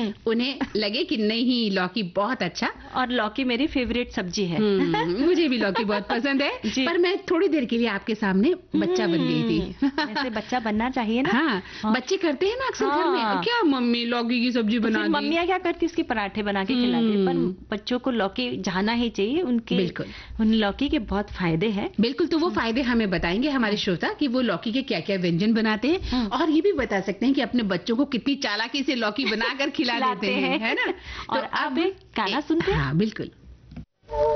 उन्हें लगे कि नहीं लौकी बहुत अच्छा। और लौकी मेरी फेवरेट सब्जी है। मुझे भी लौकी बहुत पसंद है, पर मैं थोड़ी देर के लिए आपके सामने बच्चा बन गई थी। वैसे बच्चा बनना चाहिए ना। हाँ, बच्चे करते हैं ना अक्सर घर में, क्या मम्मी लौकी की सब्जी बना दी। मम्मियाँ क्या करती, उसके पराठे बना के खिलाती, पर बच्चों को लौकी जाना ही चाहिए। बिल्कुल, उन लौकी के बहुत फायदे हैं। बिल्कुल, तो वो फायदे हमें बताएंगे हमारे श्रोता कि वो लौकी के क्या क्या व्यंजन बनाते हैं, और ये भी बता सकते हैं कि अपने बच्चों को कितनी चालाकी से लौकी बनाकर खिला देते हैं, है ना। और अब गाना सुनते हैं। हाँ बिल्कुल।